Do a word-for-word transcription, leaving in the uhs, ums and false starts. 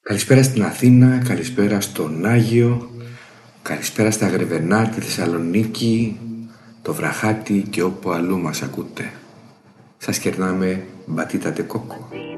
Καλησπέρα στην Αθήνα, καλησπέρα στον Άγιο, καλησπέρα στα Γρεβενά, τη Θεσσαλονίκη, το Βραχάτι και όπου αλλού μας ακούτε. Σας κερνάμε μπατίτα τε κόκο.